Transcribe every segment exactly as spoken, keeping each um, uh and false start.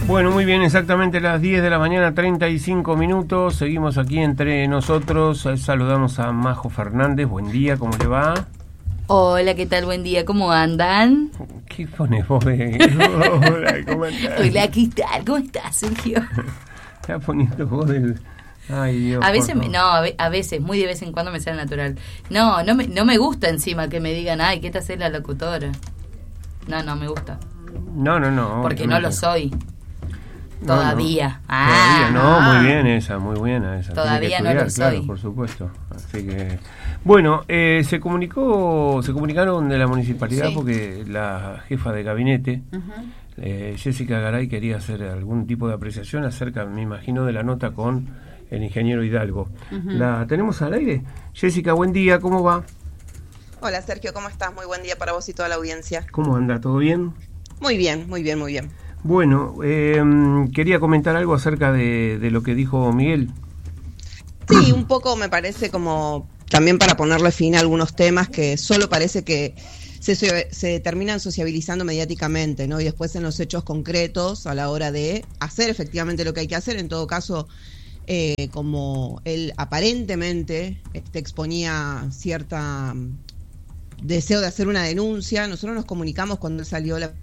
Bueno, muy bien, exactamente las diez de la mañana, treinta y cinco minutos. Seguimos aquí entre nosotros. Saludamos a Majo Fernández. Buen día, ¿cómo le va? Hola, ¿qué tal? Buen día, ¿cómo andan? ¿Qué pones vos de...? Hola, ¿cómo andás? Hola, ¿qué tal? ¿Cómo estás, Sergio? Estás poniendo vos del... Ay, Dios. A veces, me, no, a, ve, a veces, muy de vez en cuando me sale natural. No, no me, no me gusta encima que me digan, ay, ¿qué te hace la locutora? No, no me gusta. No, no, no. Porque no lo soy. No, Todavía. No. Ah, Todavía no, muy bien esa, muy buena esa. Todavía estudiar, no lo claro, soy. por supuesto. Así que, bueno, eh, se comunicó, se comunicaron de la municipalidad, sí, porque la jefa de gabinete, uh-huh. eh, Jessica Garay, quería hacer algún tipo de apreciación acerca, me imagino, de la nota con el ingeniero Hidalgo. Uh-huh. ¿La tenemos al aire? Jessica, buen día, ¿cómo va? Hola, Sergio, ¿cómo estás? Muy buen día para vos y toda la audiencia. ¿Cómo anda? ¿Todo bien? Muy bien, muy bien, muy bien. Bueno, eh, quería comentar algo acerca de, de lo que dijo Miguel. Sí, un poco me parece como también para ponerle fin a algunos temas que solo parece que se, se terminan sociabilizando mediáticamente, ¿no? Y después en los hechos concretos, a la hora de hacer efectivamente lo que hay que hacer, en todo caso, eh, como él aparentemente este, exponía cierta deseo de hacer una denuncia, nosotros nos comunicamos cuando él salió la...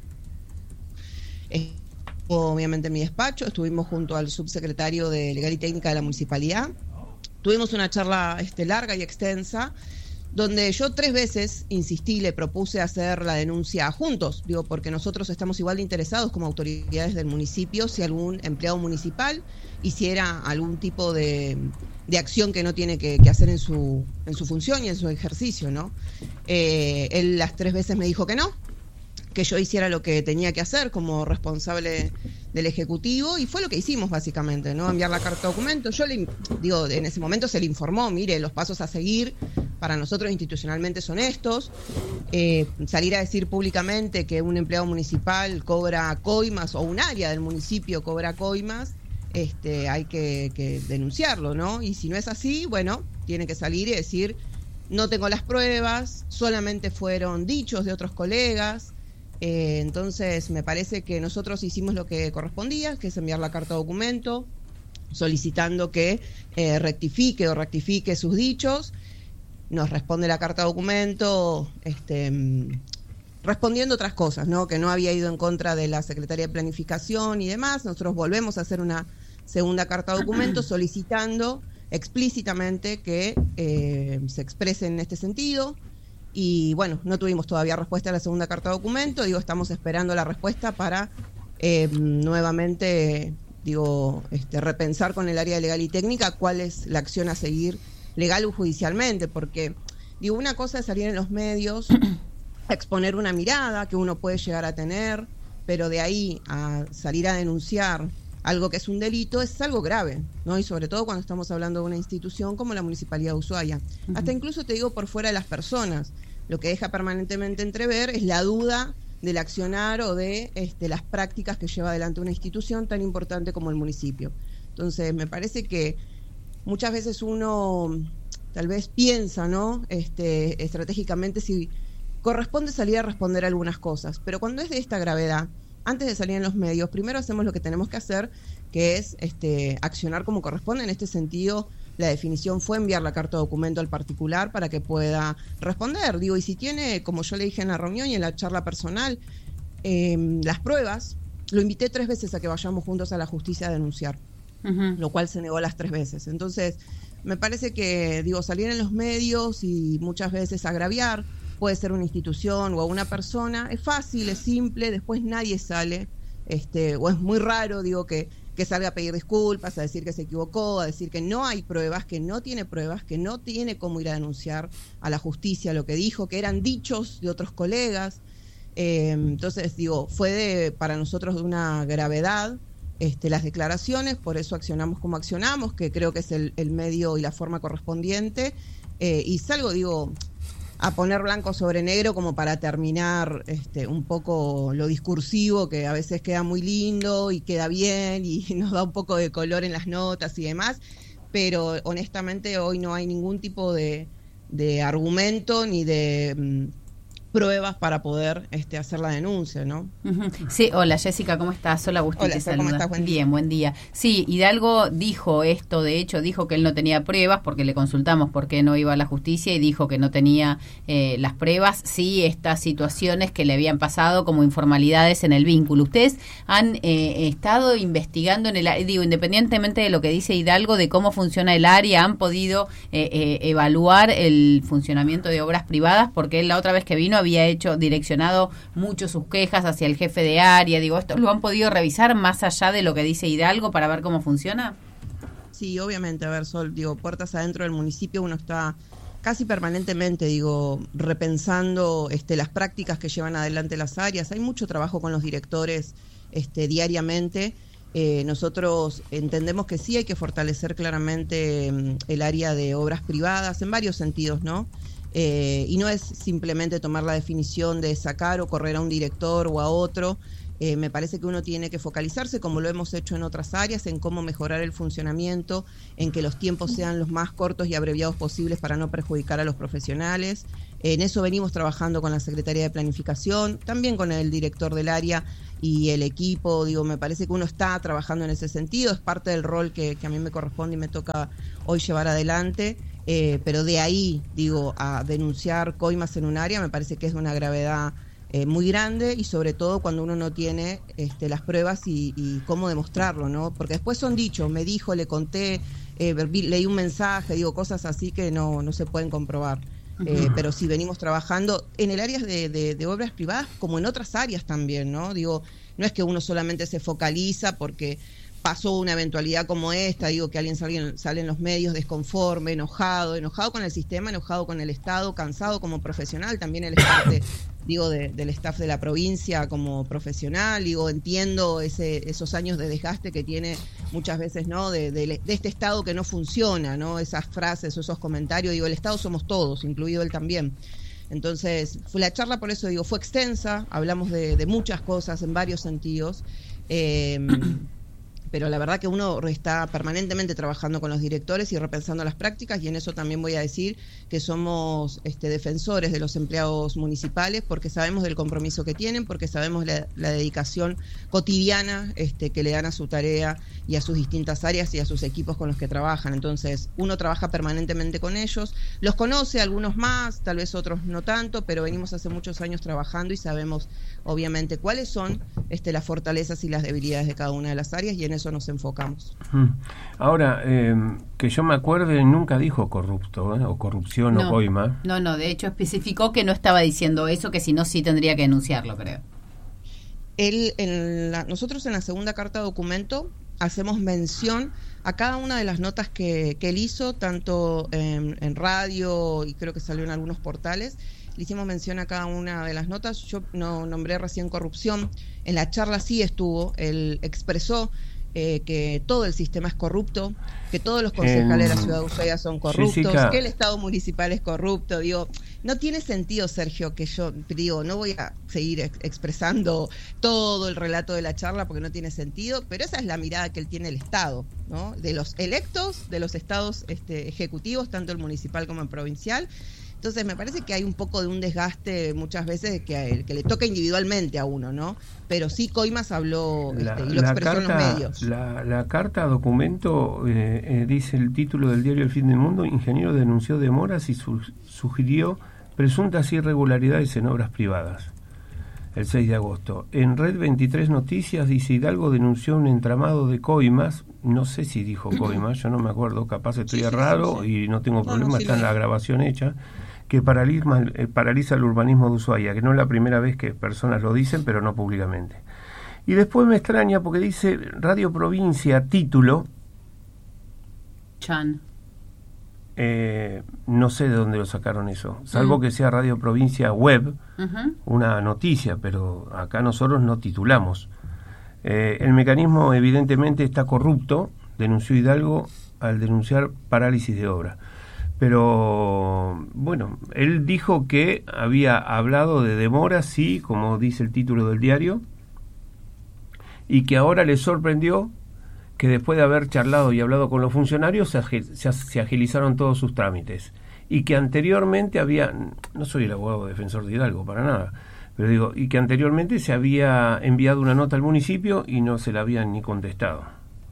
obviamente en mi despacho, estuvimos junto al subsecretario de Legal y Técnica de la Municipalidad, tuvimos una charla este, larga y extensa, donde yo tres veces insistí, le propuse hacer la denuncia juntos, digo, porque nosotros estamos igual de interesados como autoridades del municipio, si algún empleado municipal hiciera algún tipo de, de acción que no tiene que, que hacer en su, en su función y en su ejercicio, ¿no? Eh, él las tres veces me dijo que no, que yo hiciera lo que tenía que hacer como responsable del Ejecutivo, y fue lo que hicimos básicamente, ¿no? Enviar la carta de documento. Yo le digo, en ese momento se le informó, mire, los pasos a seguir para nosotros institucionalmente son estos, eh, salir a decir públicamente que un empleado municipal cobra coimas o un área del municipio cobra coimas, este, hay que, que denunciarlo, ¿no? Y si no es así, bueno, tiene que salir y decir, no tengo las pruebas, solamente fueron dichos de otros colegas. Eh, entonces me parece que nosotros hicimos lo que correspondía, que es enviar la carta de documento solicitando que eh, rectifique o rectifique sus dichos. Nos responde la carta de documento este, respondiendo otras cosas, ¿no? Que no había ido en contra de la Secretaría de Planificación y demás. Nosotros volvemos a hacer una segunda carta de documento solicitando explícitamente que eh, se exprese en este sentido. Y bueno, no tuvimos todavía respuesta a la segunda carta de documento, digo, estamos esperando la respuesta para eh, nuevamente, digo, este, repensar con el área de legal y técnica cuál es la acción a seguir legal o judicialmente, porque, digo, una cosa es salir en los medios, a exponer una mirada que uno puede llegar a tener, pero de ahí a salir a denunciar algo que es un delito es algo grave, ¿no? Y sobre todo cuando estamos hablando de una institución como la Municipalidad de Ushuaia. Uh-huh. Hasta incluso te digo por fuera de las personas, lo que deja permanentemente entrever es la duda del accionar o de este, las prácticas que lleva adelante una institución tan importante como el municipio. Entonces me parece que muchas veces uno tal vez piensa, ¿no? Este, estratégicamente si corresponde salir a responder algunas cosas, pero cuando es de esta gravedad, antes de salir en los medios, primero hacemos lo que tenemos que hacer, que es este, accionar como corresponde. En este sentido, la definición fue enviar la carta de documento al particular para que pueda responder. Digo, y si tiene, como yo le dije en la reunión y en la charla personal, eh, las pruebas, lo invité tres veces a que vayamos juntos a la justicia a denunciar, uh-huh. lo cual se negó las tres veces. Entonces, me parece que, digo, salir en los medios y muchas veces agraviar, puede ser una institución o una persona, es fácil, es simple, después nadie sale, este, o es muy raro, digo, que, que salga a pedir disculpas, a decir que se equivocó, a decir que no hay pruebas, que no tiene pruebas, que no tiene cómo ir a denunciar a la justicia lo que dijo, que eran dichos de otros colegas. Eh, entonces, digo, fue de, para nosotros de una gravedad este, las declaraciones, por eso accionamos como accionamos, que creo que es el, el medio y la forma correspondiente, eh, y salgo, digo, a poner blanco sobre negro como para terminar este, un poco lo discursivo, que a veces queda muy lindo y queda bien y nos da un poco de color en las notas y demás, pero honestamente hoy no hay ningún tipo de, de argumento ni de pruebas para poder este, hacer la denuncia, ¿no? Uh-huh. Sí, hola Jessica, ¿cómo estás? Hola Agustín, hola, te saluda. ¿Cómo estás? Buen Bien, buen día. Sí, Hidalgo dijo esto, de hecho dijo que él no tenía pruebas porque le consultamos por qué no iba a la justicia y dijo que no tenía eh, las pruebas, sí estas situaciones que le habían pasado como informalidades en el vínculo. Ustedes han eh, estado investigando en el, digo, independientemente de lo que dice Hidalgo, de cómo funciona el área, han podido eh, eh, evaluar el funcionamiento de obras privadas, porque él la otra vez que vino había hecho, direccionado mucho sus quejas hacia el jefe de área. Digo, ¿esto lo han podido revisar más allá de lo que dice Hidalgo para ver cómo funciona? Sí, obviamente, a ver, Sol, digo, puertas adentro del municipio uno está casi permanentemente, digo, repensando este, las prácticas que llevan adelante las áreas. Hay mucho trabajo con los directores este, diariamente. Eh, nosotros entendemos que sí hay que fortalecer claramente um, el área de obras privadas en varios sentidos, ¿no? Eh, y no es simplemente tomar la definición de sacar o correr a un director o a otro. Eh, me parece que uno tiene que focalizarse, como lo hemos hecho en otras áreas, en cómo mejorar el funcionamiento, en que los tiempos sean los más cortos y abreviados posibles para no perjudicar a los profesionales. En eso venimos trabajando con la Secretaría de Planificación, también con el director del área y el equipo. Digo, me parece que uno está trabajando en ese sentido, es parte del rol que, que a mí me corresponde y me toca hoy llevar adelante. Eh, pero de ahí, digo, a denunciar coimas en un área me parece que es una gravedad eh, muy grande, y sobre todo cuando uno no tiene este, las pruebas y, y cómo demostrarlo, ¿no? Porque después son dichos, me dijo, le conté, eh, leí un mensaje, digo, cosas así que no, no se pueden comprobar. Eh, pero sí venimos trabajando en el área de, de, de obras privadas como en otras áreas también, ¿no? Digo, no es que uno solamente se focaliza porque pasó una eventualidad como esta, digo, que alguien sale, sale en los medios desconforme, enojado, enojado con el sistema, enojado con el Estado, cansado como profesional, también él es parte, digo, de, del staff de la provincia como profesional, digo, entiendo ese, esos años de desgaste que tiene muchas veces, ¿no?, de, de, de este Estado que no funciona, ¿no?, esas frases o esos comentarios, digo, el Estado somos todos, incluido él también. Entonces, fue la charla, por eso digo, fue extensa, hablamos de, de muchas cosas en varios sentidos, eh, pero la verdad que uno está permanentemente trabajando con los directores y repensando las prácticas, y en eso también voy a decir que somos este, defensores de los empleados municipales, porque sabemos del compromiso que tienen, porque sabemos la, la dedicación cotidiana este, que le dan a su tarea y a sus distintas áreas y a sus equipos con los que trabajan. Entonces, uno trabaja permanentemente con ellos, los conoce, algunos más, tal vez otros no tanto, pero venimos hace muchos años trabajando y sabemos, obviamente, cuáles son este, las fortalezas y las debilidades de cada una de las áreas, y en eso nos enfocamos. Ahora, eh, que yo me acuerde, nunca dijo corrupto, ¿eh? o corrupción no, o coima. No, no, de hecho especificó que no estaba diciendo eso, que si no sí tendría que denunciarlo, creo. Él, en la, nosotros en la segunda carta de documento hacemos mención a cada una de las notas que, que él hizo, tanto en, en radio y creo que salió en algunos portales. Le hicimos mención a cada una de las notas. Yo no nombré recién corrupción. En la charla sí estuvo, él expresó eh, que todo el sistema es corrupto, que todos los concejales de la ciudad de Ushuaia son corruptos, Jessica, que el Estado municipal es corrupto. Digo, no tiene sentido, Sergio, que yo digo, no voy a seguir ex expresando todo el relato de la charla porque no tiene sentido, pero esa es la mirada que él tiene del Estado, ¿no? De los electos, de los estados este, ejecutivos, tanto el municipal como el provincial. Entonces me parece que hay un poco de un desgaste muchas veces que, que le toca individualmente a uno, ¿no? Pero sí Coimas habló la, este, y lo expresó carta, en los medios. La, la carta documento eh, eh, dice el título del diario El Fin del Mundo: ingeniero denunció demoras y su, sugirió presuntas irregularidades en obras privadas. El seis de agosto. En Red veintitrés Noticias dice: Hidalgo denunció un entramado de coimas. No sé si dijo coimas, yo no me acuerdo, capaz estoy sí, errado sí, sí, sí. y no tengo problema, no, no, sí está en la grabación hecha, que paraliza, eh, paraliza el urbanismo de Ushuaia, que no es la primera vez que personas lo dicen, pero no públicamente. Y después me extraña porque dice Radio Provincia, título Chan. Eh, no sé de dónde lo sacaron eso, salvo mm. que sea Radio Provincia Web, uh-huh. una noticia, pero acá nosotros no titulamos. Eh, el mecanismo evidentemente está corrupto, denunció Hidalgo al denunciar parálisis de obra. Pero bueno, él dijo que había hablado de demoras, sí, como dice el título del diario, y que ahora le sorprendió que después de haber charlado y hablado con los funcionarios se, ag- se, se agilizaron todos sus trámites, y que anteriormente había, no soy el abogado defensor de Hidalgo para nada, pero digo, y que anteriormente se había enviado una nota al municipio y no se la habían ni contestado.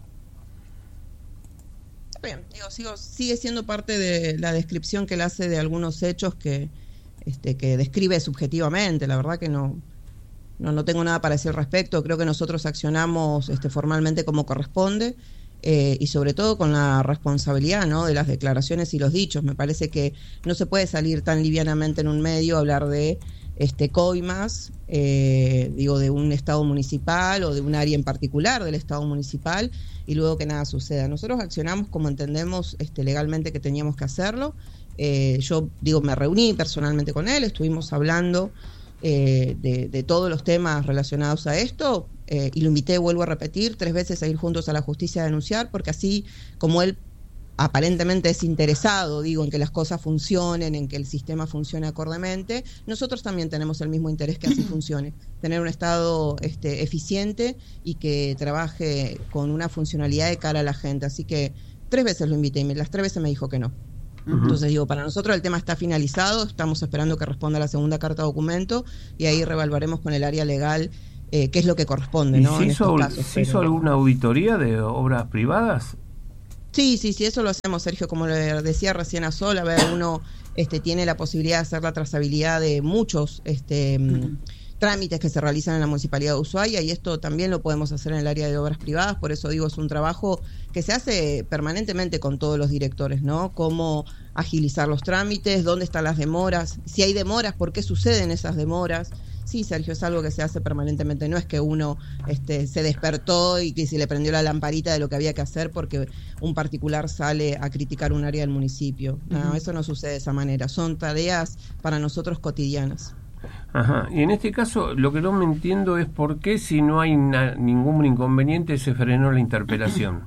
Bien, digo, sigo, sigue siendo parte de la descripción que él hace de algunos hechos que, este, que describe subjetivamente. La verdad que no, no, no tengo nada para decir al respecto. Creo que nosotros accionamos este, formalmente como corresponde, eh, y sobre todo con la responsabilidad, ¿no?, de las declaraciones y los dichos. Me parece que no se puede salir tan livianamente en un medio a hablar de este, coimas, eh, digo, de un estado municipal o de un área en particular del estado municipal, y luego que nada suceda. Nosotros accionamos como entendemos este, legalmente que teníamos que hacerlo. Eh, yo, digo, me reuní personalmente con él, estuvimos hablando eh, de, de todos los temas relacionados a esto, eh, y lo invité, vuelvo a repetir, tres veces a ir juntos a la justicia a denunciar, porque así como él aparentemente es interesado, digo, en que las cosas funcionen, en que el sistema funcione acordemente, nosotros también tenemos el mismo interés que así funcione, tener un Estado este, eficiente y que trabaje con una funcionalidad de cara a la gente. Así que tres veces lo invité y las tres veces me dijo que no. Uh-huh. Entonces digo, para nosotros el tema está finalizado, estamos esperando que responda la segunda carta documento y ahí reevaluaremos con el área legal eh, qué es lo que corresponde, ¿no? ¿Se, en hizo, estos casos, ¿se pero... hizo alguna auditoría de obras privadas? Sí, sí, sí, eso lo hacemos, Sergio, como le decía recién a Sol. A ver, uno este, tiene la posibilidad de hacer la trazabilidad de muchos este, uh-huh. trámites que se realizan en la Municipalidad de Ushuaia, y esto también lo podemos hacer en el área de obras privadas. Por eso digo, es un trabajo que se hace permanentemente con todos los directores, ¿no? Cómo agilizar los trámites, dónde están las demoras, si hay demoras, por qué suceden esas demoras. Sí, Sergio, es algo que se hace permanentemente. No es que uno este, se despertó y que se le prendió la lamparita de lo que había que hacer porque un particular sale a criticar un área del municipio. No, uh-huh. Eso no sucede de esa manera. Son tareas para nosotros cotidianas. Ajá. Y en este caso, lo que no me entiendo es por qué, si no hay na- ningún inconveniente, se frenó la interpelación.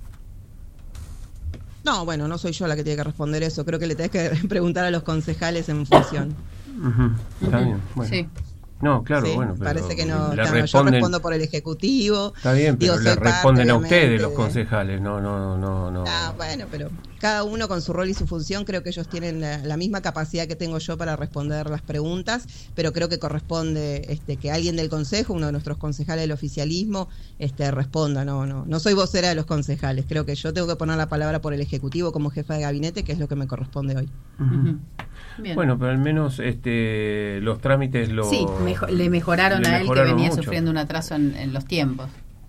No, bueno, no soy yo la que tiene que responder eso. Creo que le tenés que preguntar a los concejales en función. Uh-huh. Está uh-huh. bien. Bueno. Sí. No, claro, sí, bueno, pero parece que no, le claro, responden, yo respondo por el Ejecutivo. Está bien, pero digo, le responden parte, a ustedes los de... concejales, no, no, no, no. Ah, bueno, pero cada uno con su rol y su función, creo que ellos tienen la, la misma capacidad que tengo yo para responder las preguntas, pero creo que corresponde este, que alguien del Consejo, uno de nuestros concejales del oficialismo, este, responda. No, no, no soy vocera de los concejales, creo que yo tengo que poner la palabra por el Ejecutivo como jefa de gabinete, que es lo que me corresponde hoy. Uh-huh. Bien. Bueno, pero al menos este, los trámites lo... Sí, mejo- le mejoraron le a él mejoraron que venía mucho. Sufriendo un atraso en, en los tiempos.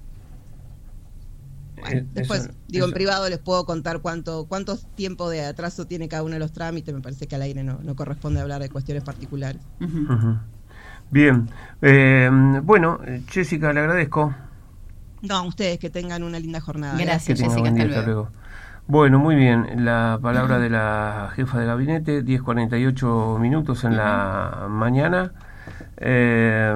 Bueno, después, eso, digo, eso. En privado les puedo contar cuánto cuánto tiempo de atraso tiene cada uno de los trámites. Me parece que al aire no, no corresponde hablar de cuestiones particulares. Uh-huh. Uh-huh. Bien. Eh, bueno, Jessica, le agradezco. No, a ustedes, que tengan una linda jornada. Gracias, Jessica, hasta, hasta luego. luego. Bueno, muy bien. La palabra de la jefa de gabinete, diez cuarenta y ocho minutos en uh-huh. la mañana. Eh,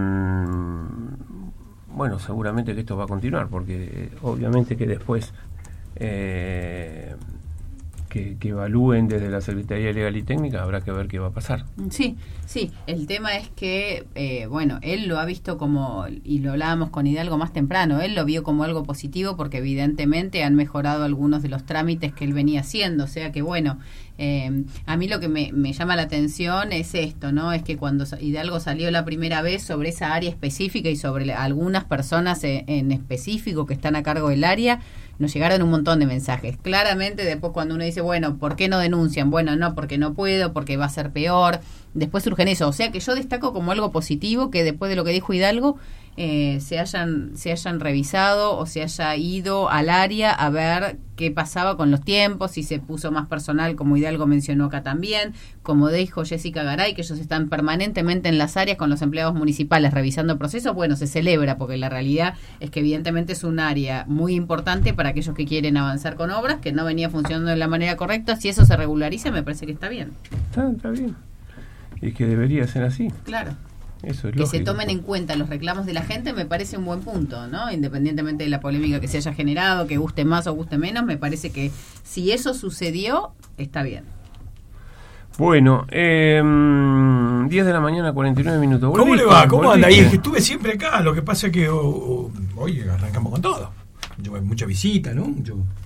bueno, seguramente que esto va a continuar, porque eh, obviamente que después eh, que, que evalúen desde la Secretaría Legal y Técnica habrá que ver qué va a pasar. Sí, sí, el tema es que, eh, bueno, él lo ha visto como, y lo hablábamos con Hidalgo más temprano, él lo vio como algo positivo porque evidentemente han mejorado algunos de los trámites que él venía haciendo, o sea que bueno, eh, a mí lo que me, me llama la atención es esto, ¿no? Es que cuando Hidalgo salió la primera vez sobre esa área específica y sobre algunas personas en, en específico que están a cargo del área, nos llegaron un montón de mensajes. Claramente después cuando uno dice, bueno, ¿por qué no denuncian? Bueno, no, porque no puedo, porque va a ser peor. Después surgen eso. O sea que yo destaco como algo positivo que después de lo que dijo Hidalgo, eh, se hayan se hayan revisado o se haya ido al área a ver qué pasaba con los tiempos, si se puso más personal, como Hidalgo mencionó acá también, como dijo Jessica Garay, que ellos están permanentemente en las áreas con los empleados municipales revisando procesos. Bueno, se celebra, porque la realidad es que evidentemente es un área muy importante para aquellos que quieren avanzar con obras, que no venía funcionando de la manera correcta. Si eso se regulariza, me parece que está bien. Está, está bien. Y que debería ser así. Claro. Eso es que lógico. Se tomen en cuenta los reclamos de la gente me parece un buen punto, ¿no? Independientemente de la polémica que se haya generado, que guste más o guste menos, me parece que si eso sucedió, está bien. Bueno, eh, diez de la mañana, cuarenta y nueve minutos. ¿Cómo le va? ¿Cómo anda? Y es que estuve siempre acá, lo que pasa es que oh, oh, hoy arrancamos con todo. Mucho, mucha visita, ¿no? Mucho...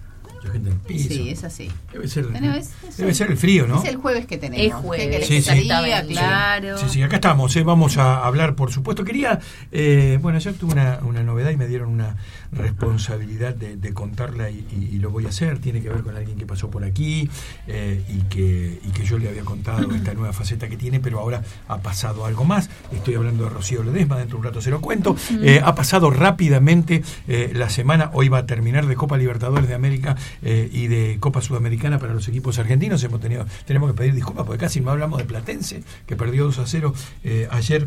mucha gente en el piso. Sí, es así. Debe ser, Bueno, es- es debe el- ser el frío, ¿no? Es el jueves que tenemos. Es jueves. ¿Qué querés Sí, que sí. te diga? Exactamente. Claro. Sí, sí, acá estamos, ¿eh? Vamos a hablar, por supuesto. Quería, eh, bueno, ayer tuve una, una novedad y me dieron una responsabilidad de, de contarla y, y, y lo voy a hacer. Tiene que ver con alguien que pasó por aquí eh, y, que, y que yo le había contado esta nueva faceta que tiene, pero ahora ha pasado algo más. Estoy hablando de Rocío Ledesma, dentro de un rato se lo cuento. Eh, ha pasado rápidamente eh, la semana, hoy va a terminar, de Copa Libertadores de América eh, y de Copa Sudamericana para los equipos argentinos. Hemos tenido, tenemos que pedir disculpas porque casi no hablamos de Platense, que perdió dos a cero eh, ayer.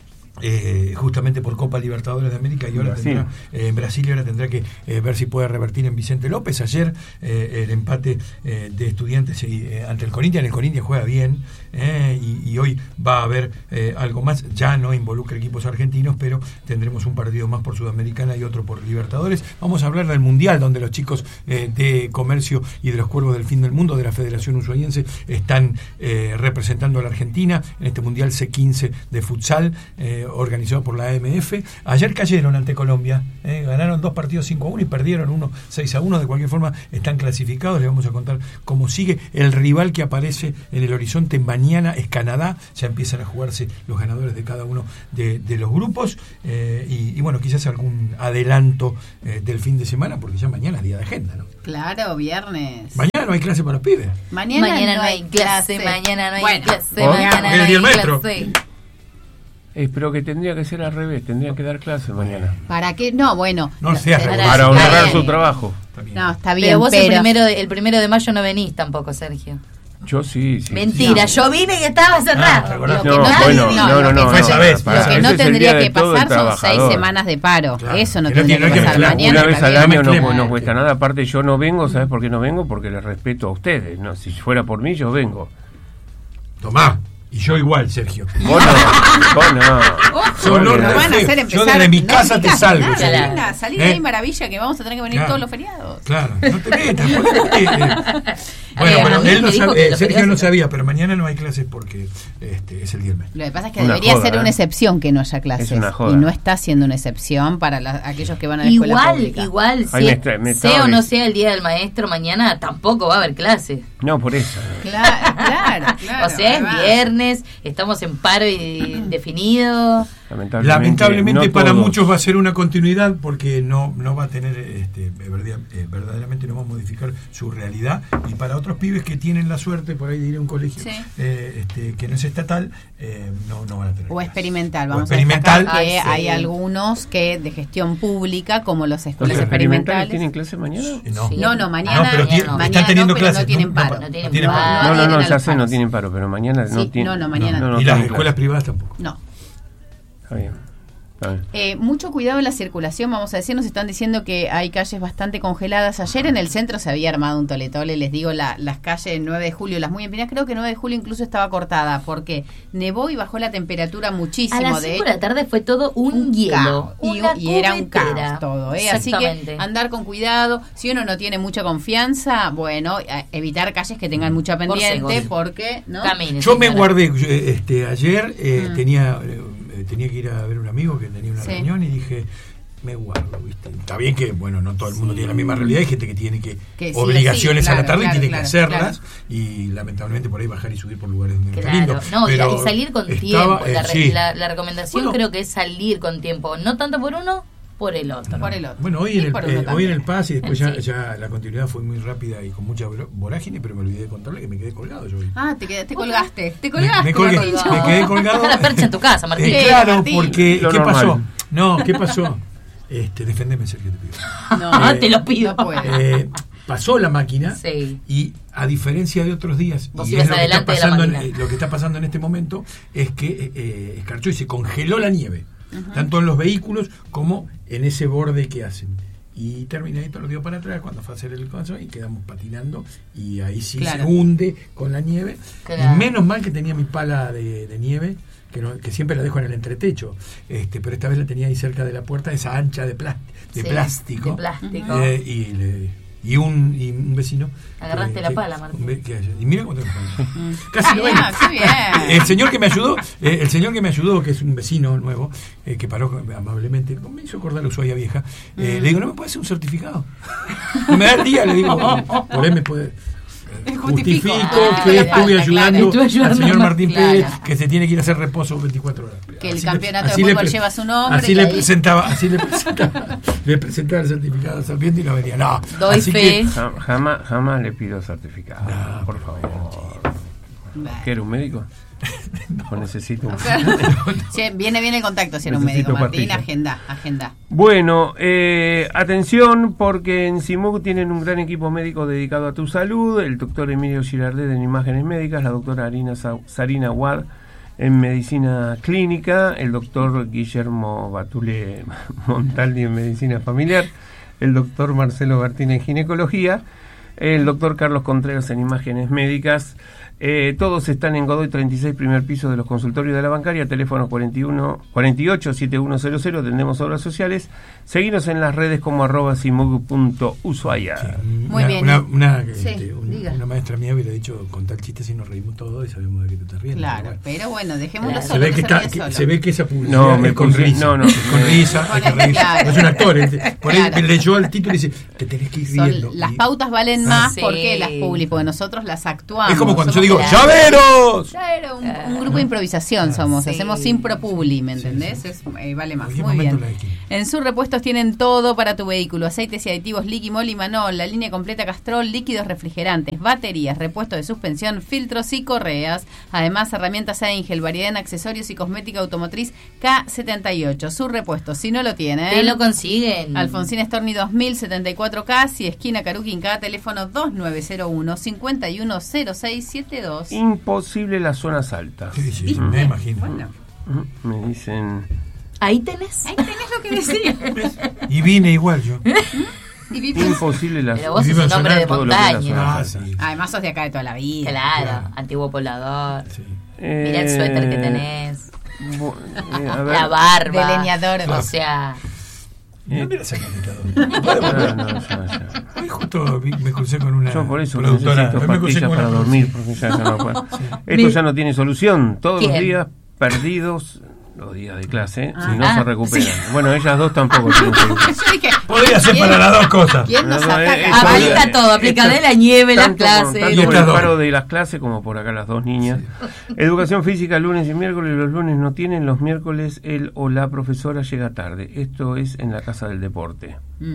Eh, justamente por Copa Libertadores de América y ahora Brasil. tendrá eh, en Brasil y ahora tendrá que eh, ver si puede revertir en Vicente López. Ayer eh, el empate eh, de Estudiantes eh, ante el Corinthians, el Corinthians juega bien eh, y, y hoy va a haber eh, algo más, ya no involucra equipos argentinos, pero tendremos un partido más por Sudamericana y otro por Libertadores. Vamos a hablar del Mundial, donde los chicos eh, de Comercio y de los Cuervos del Fin del Mundo de la Federación Ushuaiense están eh, representando a la Argentina en este Mundial C quince de futsal eh, organizado por la A M F. Ayer cayeron ante Colombia, eh, ganaron dos partidos cinco a uno y perdieron uno seis a uno. De cualquier forma están clasificados. Les vamos a contar cómo sigue. El rival que aparece en el horizonte mañana es Canadá. Ya empiezan a jugarse los ganadores de cada uno de, de los grupos eh, y, y bueno, quizás algún adelanto eh, del fin de semana, porque ya mañana es día de agenda, ¿no? Claro, viernes. Mañana no hay clase para los pibes. Mañana, Mañana no hay clase, mañana no hay Bueno, clase, ¿Oh? mañana El no día hay del maestro. clase. Eh, pero que tendría que ser al revés, tendrían que dar clases mañana. ¿Para qué? No, bueno. No seas para- regular. Para está honrar bien. su trabajo. Está bien. No, está bien, Pero vos pero... El, primero de, el primero de mayo no venís tampoco, Sergio. Yo sí, sí. Mentira, No. yo vine y estaba Ah, ¿te cerrado. acordás? Lo que No, no, bueno, tendría- no, no, lo que no, Fue no, esa vez. para- Lo que ese no es el tendría día de que todo el pasar son seis trabajador. semanas de paro. Claro. Eso no Que no tendría tiene- que no hay que pasar mezclar. mañana. Una vez está al bien. año no, mezclemos. no cuesta nada. Aparte, yo no vengo, ¿sabes por qué no vengo? Porque les respeto a ustedes. No, si fuera por mí, yo vengo. Tomá. Y yo igual, Sergio. Vos no, vos no. Yo no, Vos no, Nos van a hacer Yo empezar. desde mi no, casa en te casa, salgo, nada, Sergio. venga, salí ¿Eh? de ahí, maravilla, que vamos a tener que venir Claro. todos los feriados. Claro, no te metas. ¿por qué? Eh, eh, Bueno, Eh, a pero mí él no me dijo sabe, que eh, los Sergio no feriados- sabía, pero mañana no hay clases porque este es el día del mes. Lo que pasa es que Una debería joda, ser ¿eh? una excepción que no haya clases. Es una joda. Y no está siendo una excepción para la- aquellos que van a la escuela Igual, pública. igual, Ay, si- me está- me sea estaba o no dic- sea el día del maestro, mañana tampoco va a haber clase. No, por eso. Claro, claro, claro. o sea, ahí va. es viernes, estamos en paro indefinido. Lamentablemente, Lamentablemente no para todos. muchos va a ser una continuidad porque no no va a tener, este, verdad- eh, verdaderamente no va a modificar su realidad, y para otros pibes que tienen la suerte por ahí de ir a un colegio Sí. eh, este, que no es estatal, eh, no, no van a tener O clases. experimental, O vamos experimental. a destacar que Ay, sí. hay algunos que de gestión pública, como las ¿Los escuelas experimentales experimentales. tienen clase mañana? Eh, no. Sí. No, no, mañana No, pero mañana ti- no. están Mañana teniendo no, pero no clases. tienen paro. No tienen tienen paro. No, no, adhieren no, a ya los sé, no paros. tienen paro, pero mañana no Sí, tienen. no, no, mañana no. y las tienen escuelas clase. privadas tampoco. No. Está bien. Está bien. Eh, mucho cuidado en la circulación, vamos a decir, nos están diciendo que hay calles bastante congeladas. Ayer en el centro se había armado un toletole, les digo, la, las calles nueve de julio, las muy empinadas, creo que nueve de julio incluso estaba cortada, porque nevó y bajó la temperatura muchísimo. A las de cinco de la tarde fue todo un, hielo. caos. Y, una y era un cubetera. caos todo, ¿eh? Así que Exactamente. andar con cuidado. Si uno no tiene mucha confianza, bueno, a- evitar calles que tengan mucha Por pendiente, seguro. porque ¿no? Camine, Yo me señora. guardé, eh, este, ayer eh, Mm. tenía eh, tenía que ir a ver a un amigo que tenía una Sí. reunión y dije, me guardo, ¿viste? Está bien que, bueno, no todo el mundo tiene la misma realidad, hay gente que tiene que, Que sí o obligaciones sí, a la claro, tarde claro, y tiene claro, que hacerlas, y lamentablemente por ahí bajar y subir por lugares muy Claro, lindos. no, y- Pero y salir con estaba, tiempo. eh, La, re- sí. la, la recomendación Bueno. creo que es salir con tiempo. No tanto por uno, por el otro. Por el otro. Bueno, hoy Y en, el, por uno eh, hoy en también. el Paz y después ya, Sí. ya la continuidad fue muy rápida y con mucha vor- vorágine, pero me olvidé de contarle que me quedé colgado yo. hoy. Ah, te, quedaste, te colgaste. Te Me, colgaste. me colgué, Martín. me quedé colgado. Está la percha en tu casa, Martín. Eh, claro, Martín. porque Lo ¿qué normal. pasó? No, ¿qué pasó? Este, defendeme, Sergio, te pido. Ah, Eh, te lo pido. no puede. Eh, pasó la máquina Sí. y a diferencia de otros días, Vos y ibas es lo que, está adelante de la pasando en, máquina. eh, lo que está pasando en este momento es que eh, eh, escarchó y se congeló la nieve, tanto en los vehículos como en ese borde que hacen. Y Terminator lo dio para atrás cuando fue a hacer el coso y quedamos patinando y ahí sí Claro. se hunde con la nieve. Claro. Y menos mal que tenía mi pala de, de nieve, que, no- que siempre la dejo en el entretecho, este, pero esta vez la tenía ahí cerca de la puerta, esa ancha de, plás- de Sí, plástico. de plástico. Eh, y le, y un, y un vecino. Agarraste eh, la que, pala, Martín. Que, que, y mira cuánto casi Ah, noventa. qué bien. El señor que me ayudó, eh, el señor que me ayudó, que es un vecino nuevo, eh, que paró amablemente, me hizo acordar la Ushuaia vieja. Eh, Mm. Le digo, ¿no me puede hacer un certificado? Y me da el día, le digo, por ahí me puede. Justifico. Justifico Ah, que la estuve falta, ayudando claro. Estuve ayudando al señor Martín claro. Pérez, que se tiene que ir a hacer reposo veinticuatro horas. Que el Así campeonato de así fútbol pre- lleva su nombre, Así que le ahí- presentaba, así le presentaba, le presentaba el certificado al Sarmiento y no venía. No, Doy así fe. que Jam- Jamás, jamás le pido certificado, No, por favor. Bueno. ¿Qué era un médico? No necesito un Sí, viene bien el contacto si era un Necesito médico, Martín. pastillas. Agenda, agenda. Bueno, eh, atención porque en CIMUC tienen un gran equipo médico dedicado a tu salud, el doctor Emilio Girardet en imágenes médicas, la doctora Arina Sa- Sarina Ward en medicina clínica, el doctor Guillermo Batule Montaldi en medicina familiar, el doctor Marcelo Bertín en ginecología, el doctor Carlos Contreras en imágenes médicas. Eh, todos están en Godoy treinta y seis, primer piso de los consultorios de la bancaria, teléfono cuarenta y uno, cuarenta y ocho, setenta y uno cero cero, atendemos obras sociales. Seguinos en las redes como arroba simug punto ushuaia. sí, Muy una, bien. Una, una, Sí, este, un- diga. una maestra mía hubiera dicho contar chistes y nos reímos todos y sabemos de qué te estás riendo. Claro, Pero pero bueno, dejémoslo Claro. Se solo. ve, que no se está, ríe que- solo. se ve que esa publicidad No, me es con puse- risa. no, no. Con risa, hay que reírse. Claro. No es un actor. este, por ahí Claro. leyó el título y dice, te tenés que ir Son- riendo. las Y- pautas valen más Sí. porque las publi, porque nosotros las actuamos. Es como cuando yo Somos digo, la- ¡llaveros! Ya era un, un grupo de improvisación somos, Sí. hacemos impro publi, ¿me entendés? Es, eh, vale más. Cualquier Muy momento bien. la esquina. En sus repuestos tienen todo para tu vehículo: aceites y aditivos Liqui, Moly, Manol, la línea completa Castrol, líquidos refrigerantes, baterías, repuesto de suspensión, filtros y correas. Además, herramientas Angel, variedad en accesorios y cosmética automotriz K setenta y ocho. Su repuesto, si no lo tienen, Te lo consiguen. Alfonsín Storni dos mil setenta y cuatro K, y esquina Caruquinca, teléfono dos nueve cero uno, cinco uno cero seis siete dos. Imposible las zonas altas. Sí, sí, ¿Viste? me imagino. Bueno, Mm, Me dicen... Ahí tenés. ahí tenés lo que decía. Y vine igual yo. Y vivís- Imposible las Pero vos Vivo sos en un hombre de Sonar, todo lo que es la montaña. zona. Ah, sí. Además sos de acá de toda la vida. Claro, Claro. antiguo poblador. Sí. Mirá el suéter que tenés. bu- eh, a ver. La barba. De leñador. O sea, ¿Y dónde la sacan esta Ah, no, ya, ya. Hoy justo vi- me crucé con una Yo por eso productora. necesito Hoy me crucé pastillas con para una- dormir, porque ya, ya no puedo. Esto ya no tiene solución. Todos los ¿Quién? días perdidos, los días de clase, Ah. si no Ah, se recuperan. sí. Bueno, ellas dos tampoco tienen solución. Yo dije, Podría ser ¿quién- para las dos cosas. ¿Quién nos No, no, ataca? eh, Ah, eso aplica es- todo, aplica esto- de la nieve, las tanto, clases. Tanto Y por estas el dos. paro de las clases como por acá las dos niñas. Educación física lunes y miércoles, los lunes no tienen, los miércoles el o la profesora llega tarde. Esto es en la Casa del Deporte. Mm.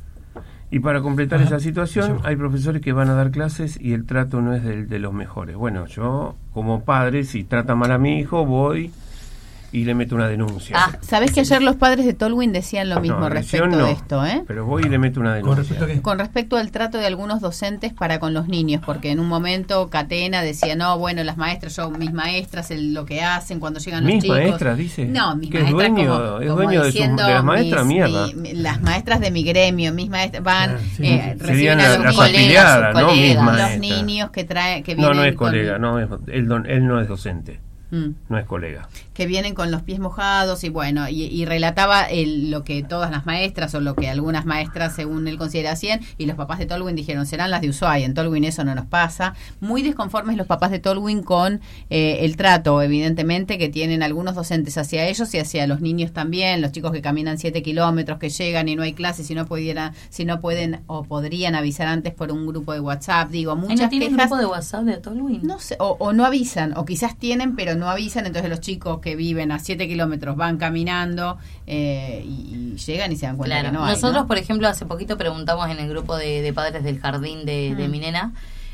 Y para completar Ajá. esa situación, Sí. hay profesores que van a dar clases y el trato no es del, de los mejores. Bueno, yo como padre, si trata mal a mi hijo, voy y le meto una denuncia. Ah, ¿Sabés que ayer los padres de Tolwyn decían lo mismo No, respecto agresión no, de esto, eh? Pero voy y le meto una ¿Con denuncia. respecto a qué? Con respecto al trato de algunos docentes para con los niños, porque en un momento Catena decía, no, bueno, las maestras, yo, mis maestras, el- lo que hacen cuando llegan los ¿Mis chicos. maestras, dice? No, mis Que es maestras dueño- como, es como dueño de sus- diciendo, de las maestras, mis- mierda. mi- las maestras de mi gremio, mis maestras van, Ah, sí, eh, sí. reciben Serían a la- los las niños, afiliadas, sus no mis colegas. maestras. los niños que traen, que No, vienen no es con- colega, no es, él, don- él no es docente, Mm. no es colega. que vienen con los pies mojados y bueno, y, y relataba el, lo que todas las maestras o lo que algunas maestras según él considera hacían, y los papás de Tolwyn dijeron, serán las de Ushuaia, en Tolwyn eso no nos pasa. Muy desconformes los papás de Tolwyn con eh, el trato, evidentemente, que tienen algunos docentes hacia ellos y hacia los niños también, los chicos que caminan siete kilómetros, que llegan y no hay clases, si no pudiera, si no pueden o podrían avisar antes por un grupo de WhatsApp, digo, ¿Ay, muchas ¿no tienen quejas. grupo de WhatsApp de Tolwyn? No sé, o, o no avisan, o quizás tienen, pero no avisan, entonces los chicos que viven a siete kilómetros van caminando eh, y, y llegan y se dan cuenta Claro, que no hay, nosotros, ¿no? por ejemplo, hace poquito preguntamos en el grupo de, de padres del jardín de, de Mm. mi nena,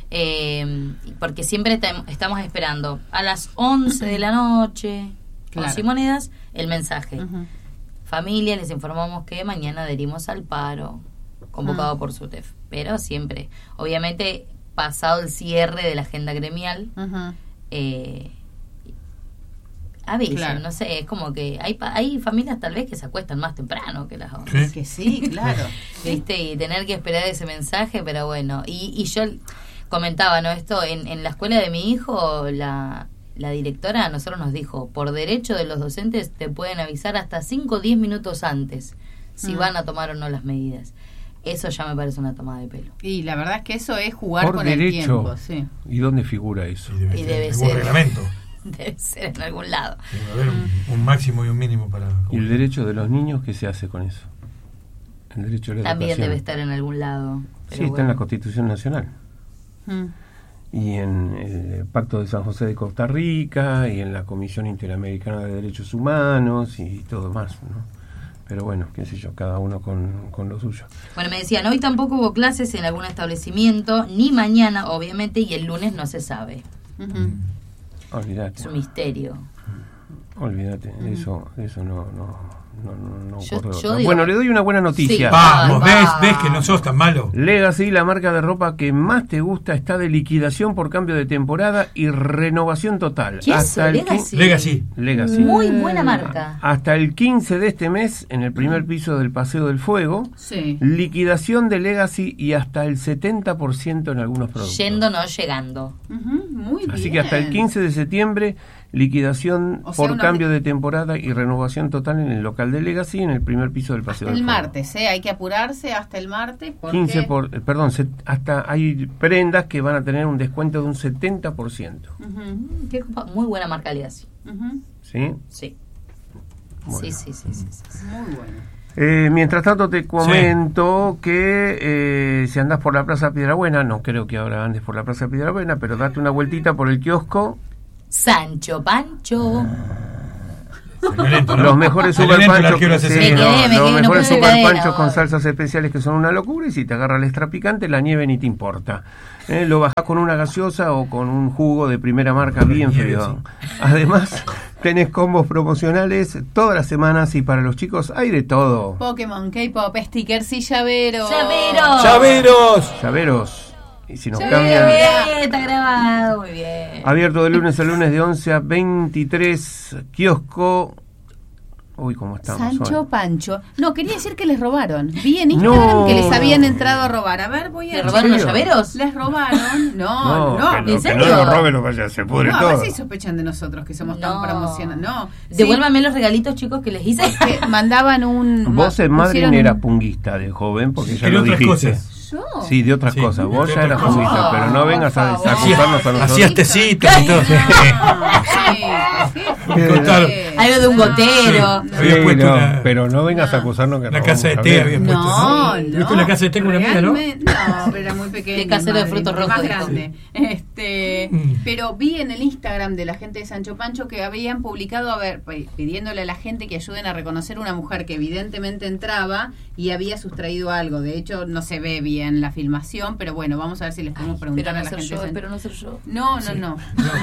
eh, porque siempre tem- estamos esperando a las once de la noche, Claro. con Simonedas, el mensaje. Ujú. Familia, les informamos que mañana adherimos al paro, convocado Mm. por SUTEF. Pero siempre, obviamente, pasado el cierre de la agenda gremial, Ujú. eh, avisan, Claro. no sé, es como que hay pa- hay familias tal vez que se acuestan más temprano que las otras. Sí. Es que sí, claro. ¿Viste? Y tener que esperar ese mensaje, pero bueno. Y, y yo comentaba, ¿no? Esto, en, en la escuela de mi hijo, la, la directora a nosotros nos dijo, por derecho de los docentes te pueden avisar hasta cinco o diez minutos antes si Mm. van a tomar o no las medidas. eso ya me parece una tomada de pelo. Y la verdad es que eso es jugar Por con derecho. el tiempo. Sí. ¿Y dónde figura eso? Y debe, Y ser debe algún ser. reglamento. Debe ser en algún lado. Debe haber un, un máximo y un mínimo para... ¿Y el derecho de los niños qué se hace con eso? El derecho a la También educación. debe estar en algún lado. Sí, pero está en la bueno. Constitución Nacional. Mm. Y en el Pacto de San José de Costa Rica, y en la Comisión Interamericana de Derechos Humanos, y todo más, ¿no? Pero bueno, qué sé yo, cada uno con, con lo suyo. Bueno, me decían, hoy tampoco hubo clases en algún establecimiento, ni mañana, obviamente, y el lunes no se sabe. Ujú. Olvídate. Es un misterio. Olvídate, eso, eso no, no, no, no, no Yo- ocurre yo otra. digo- Bueno, le doy una buena noticia. Sí. Vamos, Ay, ves, va. ves que no sos tan malo. Legacy, la marca de ropa que más te gusta, está de liquidación por cambio de temporada y renovación total. ¿Qué es el Legacy? quin- Legacy. Legacy. Muy buena marca. Hasta el quince de este mes, en el primer piso del Paseo del Fuego, Sí. liquidación de Legacy y hasta el setenta por ciento en algunos productos. Yendo, no llegando. Ujú, muy bien. Así que hasta el quince de septiembre, liquidación O sea, por una- cambio de temporada y renovación total en el local de Legacy en el primer piso del Paseo Hasta del el Fuego. martes, ¿eh? Hay que apurarse hasta el martes porque... quince por, eh, perdón, se- hasta hay prendas que van a tener un descuento de un setenta por ciento. Ujú, Qué copa- muy buena marca Legacy. ujú, ¿Sí? Sí. Bueno. Sí, sí, sí, sí, sí. muy bueno. Eh, mientras tanto te comento que eh, si andás por la Plaza Piedrabuena, no creo que ahora andes por la Plaza Piedrabuena, pero date una vueltita por el kiosco. Sancho Pancho. Salió lento, ¿no? Los mejores Salió super lento el panchos, arquero sí, asesino. Me quedé, no, me los quedé, no mejores pude super cadena, panchos con vos. salsas especiales que son una locura, y si te agarra el extra picante, la nieve ni te importa. Eh, lo bajás con una gaseosa o con un jugo de primera marca bien Nieve, frío. Además, tenés combos promocionales todas las semanas, y para los chicos hay de todo. Pokémon, K-pop, stickers y llaveros. ¡Llavero! ¡Llaveros! Llaveros. Y si nos Muy cambian... bien, está grabado, muy bien. Abierto de lunes a lunes de once a veintitrés, kiosco. Uy, ¿cómo estamos Sancho hoy? Pancho. No, quería decir que les robaron. Vi en Instagram No. que les habían entrado a robar. A ver, voy a... ¿Le robaron los serio? llaveros? ¿Les robaron? No, no. que no, ¿en que serio? no lo roben, vaya, se pudre No, a todo. ver si sospechan de nosotros que somos tan No. promocionados. No. Sí, Devuélvame los regalitos, chicos, que les hice. que mandaban un... Vos en pusieron Madrid un- eras punguista de joven, porque ya Quería lo otras dijiste. cosas. ¿Yo? Sí, de otras Sí, cosas. Vos de ya otras eras cosas. punguista, pero no Por vengas a, a favor. acusarnos a nosotros. Hacías tecitos y todo. Ah, sí, Me contaron. Algo de un gotero. Sí. Había Sí, puesto no, una- pero no vengas a acusarnos que Una robamos casa de té llaveros. había puesto. No, ¿no? no. ¿Viste la casa de té con una amiga, no? Realmente- No, pero era muy pequeña. De casero de madre, frutos más rojos, dijo. grande. Este, Mm. pero vi en el Instagram de la gente de Sancho Pancho que habían publicado, a ver, p- pidiéndole a la gente que ayuden a reconocer una mujer que evidentemente entraba y había sustraído algo. De hecho, no se ve bien la filmación, pero bueno, vamos a ver si les podemos preguntar Pero a no la ser gente yo, de Sancho. espero no ser yo. No, no, no.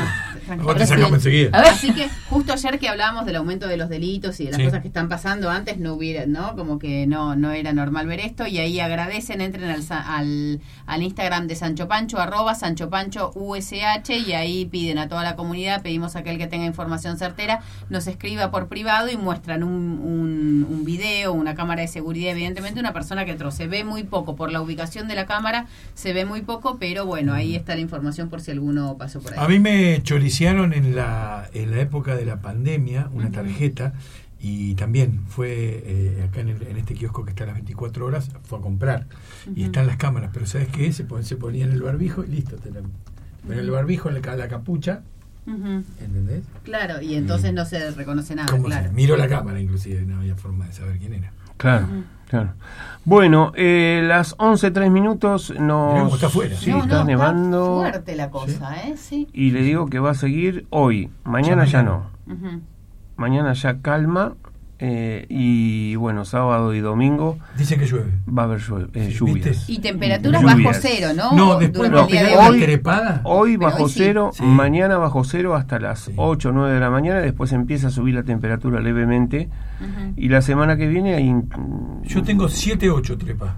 No, vos te sacamos enseguida. A ver. Así que justo ayer que hablábamos del aumento de los delitos y de las Sí. cosas que están pasando, antes no hubiera, ¿no? Como que no no era normal ver esto, y ahí agradecen, entren al, sa- al, al Instagram de Sancho Pancho, arroba Sancho Pancho U S H, y ahí piden a toda la comunidad, pedimos a aquel que tenga información certera, nos escriba por privado y muestran un, un, un video, una cámara de seguridad, evidentemente una persona que entró. Se ve muy poco, por la ubicación de la cámara se ve muy poco, pero bueno, ahí está la información por si alguno pasó por ahí. A mí me choriciaron en la, en la época de la pandemia una tarjeta, y también fue eh, acá en, el- en este kiosco que está a las veinticuatro horas, fue a comprar y están las cámaras, pero ¿sabes qué? Se, pon- se ponía en el barbijo y listo, te la, ponían el barbijo, en la, la capucha, Ujú. ¿entendés? Claro, y entonces no se reconoce nada, ¿Cómo claro. se- Miró la cámara, inclusive, no había forma de saber quién era. Claro, claro. Bueno, eh, las once tres minutos nos... Mirá cómo está afuera. Sí, No, está no, nevando. fuerte la cosa, ¿eh? Sí. Y le digo que va a seguir hoy. Mañana Ya ya mañana. no. Ujú. Mañana ya calma. eh, y bueno, sábado y domingo Dicen que llueve. va a haber llue- eh, Sí, lluvias. ¿viste? Y temperaturas Lluvias. bajo cero, ¿no? No, después Durante no, el día de pegó hoy. una trepada. Hoy Pero bajo hoy sí. cero, Sí. mañana bajo cero hasta las Sí. ocho o nueve de la mañana, después empieza a subir la temperatura levemente. Ujú. Y la semana que viene hay... Yo tengo siete ocho trepas.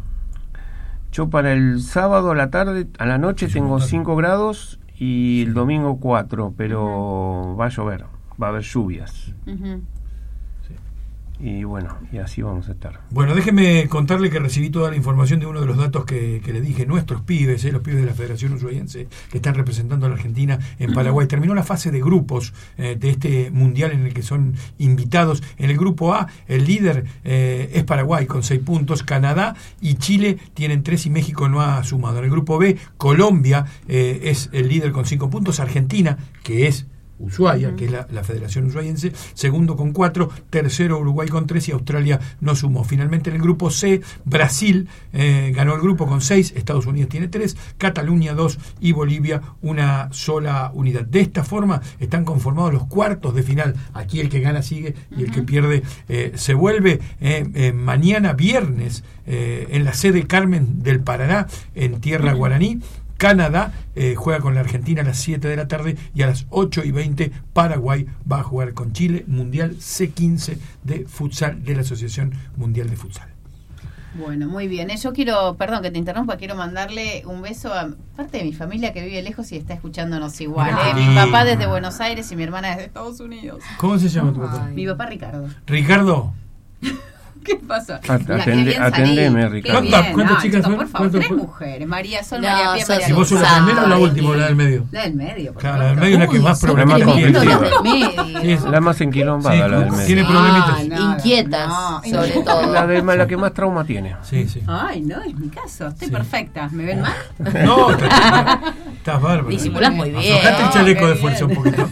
Yo para el sábado a la tarde, a la noche Es un tengo montón. cinco grados y el domingo cuatro, pero va a llover, va a haber lluvias. Ujú. y bueno, y así vamos a estar. Bueno, déjeme contarle que recibí toda la información de uno de los datos que, que le dije, nuestros pibes, eh, los pibes de la Federación Ushuaiense que están representando a la Argentina en Paraguay. Terminó la fase de grupos eh, de este mundial en el que son invitados. En el grupo A, el líder eh, es Paraguay con seis puntos, Canadá y Chile tienen tres y México no ha sumado. En el grupo B, Colombia eh, es el líder con cinco puntos, Argentina, que es Ushuaia, uh-huh. que es la, la Federación Ushuaiense, segundo con cuatro, tercero Uruguay con tres y Australia no sumó. Finalmente en el grupo C, Brasil eh, ganó el grupo con seis, Estados Unidos tiene tres, Cataluña dos y Bolivia una sola unidad. De esta forma están conformados los cuartos de final. Aquí el que gana sigue y el uh-huh. que pierde eh, se vuelve. Eh, eh, mañana viernes eh, en la sede Carmen del Paraná, en tierra uh-huh. guaraní, Canadá eh, juega con la Argentina a las siete de la tarde y a las ocho y veinte Paraguay va a jugar con Chile, Mundial C quince de futsal de la Asociación Mundial de Futsal. Bueno, muy bien. Eh, yo quiero, perdón que te interrumpa, quiero mandarle un beso a parte de mi familia que vive lejos y está escuchándonos igual. Eh. Mi papá desde Buenos Aires y mi hermana desde Estados Unidos. ¿Cómo se llama tu papá? Mi papá Ricardo. Ricardo. ¿Qué pasó? Atende, atendeme, Ricardo. ¿Cuántas, cuántas no, chicas chico, son? por favor, tres fue? mujeres. María Sol, no, María Pía, María ¿Y vos sos la primera o la última o la del medio? La del medio, por Claro, la del medio es la que más problemas tiene. La del medio. Sí, es la más enquilombada, sí, la del medio. Tiene problemitas. Ah, no, Inquietas, no, sobre todo. La, de, la que más trauma tiene. Sí, sí. Ay, no, es mi caso. Estoy sí. perfecta. ¿Me ven mal? No, estás, estás bárbaro. Disimulás muy bien. Aflojate el chaleco de fuerza un poquito.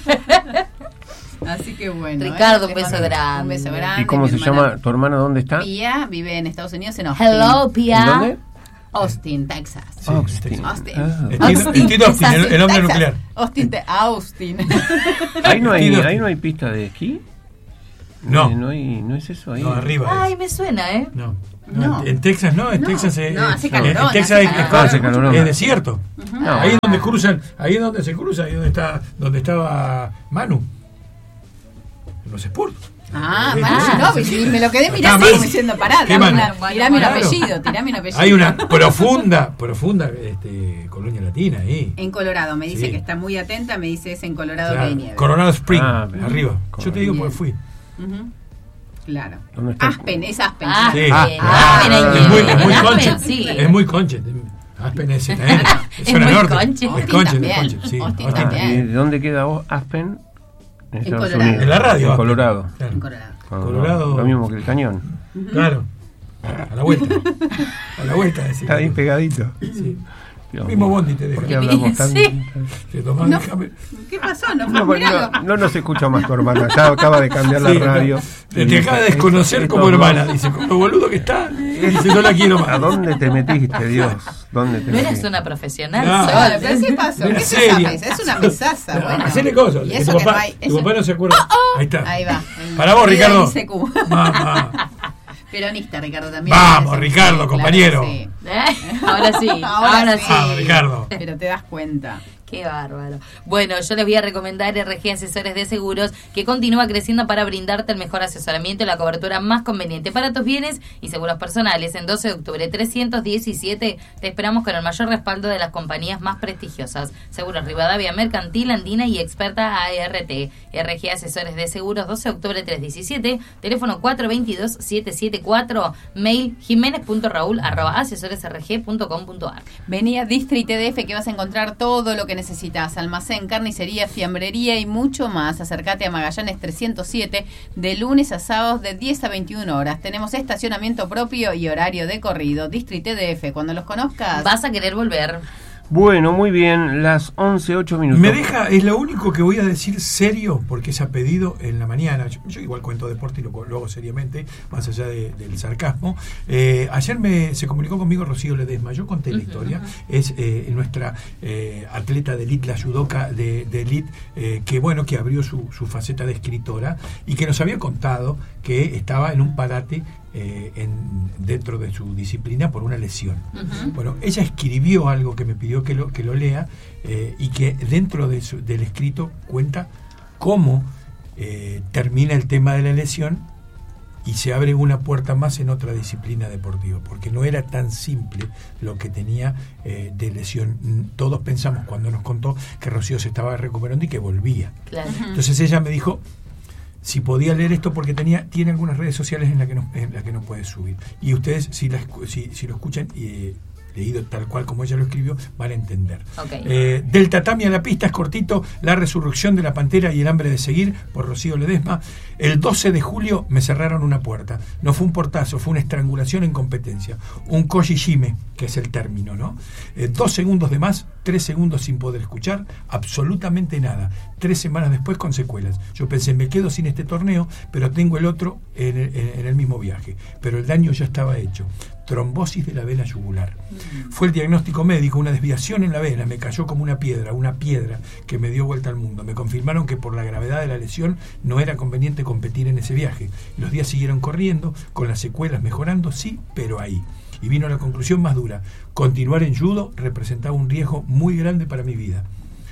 Así que bueno. Ricardo, ¿eh? un beso grande. Un beso grande. ¿Y cómo se llama tu hermano? ¿Dónde está? Pía, vive en Estados Unidos, en Austin. Hello, Pía. ¿Dónde? Austin, Texas. Sí, Austin. Austin. Ah. Austin, Austin, Austin, el, el hombre Texas. nuclear. Austin, de Austin. ¿Ahí no hay, Austin. ahí no hay pista de esquí? No. Eh, no, hay, no es eso ahí. No, arriba. Ay, es. me suena, ¿eh? No. No. No, en Texas no, en No, Texas es, no, hace eh, calorón, en Texas hace es, calorón. es, Hace calorón. es desierto. Uh-huh. No. Ahí es donde cruzan, ahí es donde se cruza, ahí es donde está, donde estaba Manu. En los Spurs. Ah, Eh, Manu eh, Ginóbili, me lo quedé Ah, mirando Manu. como diciendo, pará, ¿Qué dame Manu? una, tirame un Claro. apellido, tirame un apellido. Hay una profunda, profunda este, colonia latina ahí. En Colorado, me dice Sí. que está muy atenta, me dice es en Colorado Claro. que hay nieve. Coronado Spring, Ah, bien. arriba. Yo te digo Bien. porque fui. Uh-huh. Claro. ¿Dónde está? Aspen, es Aspen. Ah, Sí. Ah, ah, ah, ah, es muy, es muy Aspen, conche. sí. Es muy conche. Aspen es N. Es Zona muy norte. conche. Es Austin conche, también. es conche. Sí, Austin Austin también. ¿Y de dónde queda vos, Aspen? En Estados Colorado. Unidos. En la radio. En Aspen. Colorado. Claro. En Colorado. Ah, Colorado. Lo mismo que el cañón. Claro. A la vuelta. A la vuelta. Decir. Está ahí pegadito. Sí. Dios Mismo mío. bondi te deja. ¿Por qué hablamos tan...? Sí. Te tomás, No. déjame. ¿Qué pasó? No, No, miralo. no, no nos escucha más tu hermana. Ya acaba de cambiar Sí, la radio. Te, te acaba de desconocer Esto- como esto- hermana. Dice, con lo boludo que está. Dice, no la quiero ¿A más. dónde te metiste, Dios? ¿Dónde te No eres metiste? una profesional, No. Sol. Bueno, pero ¿qué pasó? Mira, ¿Qué es esa seria. mesa? Es una mesaza, No, bueno. hacele cosas. Y que eso tu que papá, no hay- tu eso- papá no se acuerda. Ahí está. Ahí va. Para vos, Ahí va Ricardo. I C Q. Mamá. Peronista, Ricardo, también. Vamos, Sí, Ricardo, claro compañero. que sí. ¿Eh? Ahora sí, Ahora ahora, sí. sí. Vamos, Ricardo. Pero te das cuenta. Qué bárbaro. Bueno, yo les voy a recomendar R G Asesores de Seguros, que continúa creciendo para brindarte el mejor asesoramiento y la cobertura más conveniente para tus bienes y seguros personales. En doce de octubre trescientos diecisiete te esperamos con el mayor respaldo de las compañías más prestigiosas. Seguros Rivadavia, Mercantil, Andina y Experta A R T. R G Asesores de Seguros, doce de octubre trescientos diecisiete, teléfono cuatro dos dos, siete siete cuatro, mail jiménez punto raúl arroba asesores r g punto com punto a r. Vení a District T D F que vas a encontrar todo lo que necesitas. Almacén, carnicería, fiambrería y mucho más. Acércate a Magallanes trescientos siete de lunes a sábados de diez a veintiuna horas. Tenemos estacionamiento propio y horario de corrido. District T D F, cuando los conozcas. Vas a querer volver. Bueno, muy bien, las once ocho minutos. Me deja, es lo único que voy a decir serio, porque es a pedido en la mañana. Yo, yo igual cuento deporte y lo, lo hago seriamente, más allá de, del sarcasmo. Eh, ayer me se comunicó conmigo Rocío Ledesma, yo conté la uh-huh, historia. Uh-huh. Es eh, nuestra eh, atleta de elite, la judoka de, de elite, eh, que bueno, que abrió su, su faceta de escritora y que nos había contado que estaba en un parate Eh, en, dentro de su disciplina por una lesión. Uh-huh. Bueno, ella escribió algo que me pidió que lo, que lo lea eh, y que dentro de su, del escrito cuenta cómo eh, termina el tema de la lesión y se abre una puerta más en otra disciplina deportiva, porque no era tan simple lo que tenía eh, de lesión. Todos pensamos cuando nos contó que Rocío se estaba recuperando y que volvía. Claro. Entonces ella me dijo, si podía leer esto porque tenía tiene algunas redes sociales en las que no, en la que no puede subir. Y ustedes, si, la, si, si lo escuchan, eh, leído tal cual como ella lo escribió, van a entender. Okay. Eh, del tatami a la pista es cortito, La resurrección de la pantera y el hambre de seguir, por Rocío Ledesma. El doce de julio me cerraron una puerta. No fue un portazo, fue una estrangulación en competencia. Un koshishime, que es el término, ¿no? Eh, dos segundos de más, tres segundos sin poder escuchar, absolutamente nada. Tres semanas después con secuelas. Yo pensé, me quedo sin este torneo, pero tengo el otro en el, en el mismo viaje. Pero el daño ya estaba hecho. Trombosis de la vena yugular. Mm. Fue el diagnóstico médico, una desviación en la vena, me cayó como una piedra, una piedra que me dio vuelta al mundo. Me confirmaron que por la gravedad de la lesión no era conveniente competir en ese viaje. Los días siguieron corriendo, con las secuelas mejorando, sí, pero ahí. Y vino la conclusión más dura. Continuar en judo representaba un riesgo muy grande para mi vida.